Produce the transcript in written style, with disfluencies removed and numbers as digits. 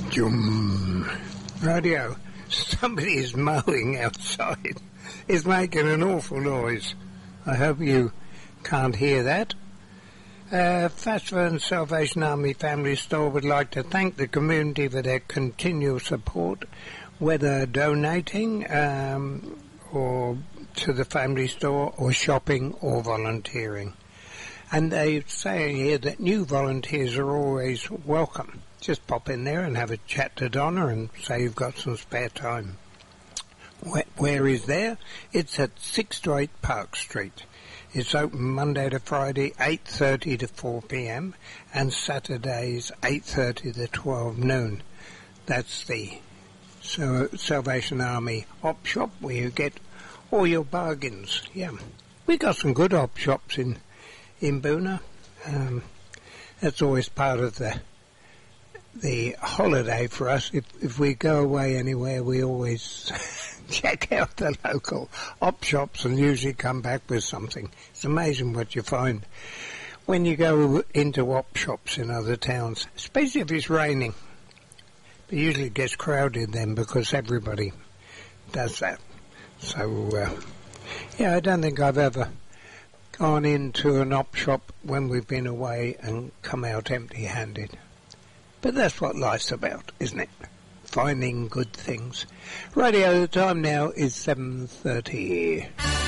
Jum. Radio. Somebody is mowing outside. It's making an awful noise. I hope you can't hear that. Fastford Salvation Army Family Store would like to thank the community for their continual support, whether donating or to the family store or shopping or volunteering. And they say here that new volunteers are always welcome. Just pop in there and have a chat to Donna and say you've got some spare time. Where is there? It's at 6 to 8 Park Street. It's open Monday to Friday, 8:30 to 4 p.m. and Saturdays, 8:30 to 12 noon. That's the Salvation Army op shop where you get all your bargains. Yeah, we got some good op shops in Boonah. That's always part of the holiday for us. If we go away anywhere, we always check out the local op shops and usually come back with something. It's amazing what you find when you go into op shops in other towns, especially if it's raining. It usually gets crowded then because everybody does that. So, yeah, I don't think I've ever gone into an op shop when we've been away and come out empty-handed. But that's what life's about, isn't it? Finding good things. Radio, the time now is 7:30.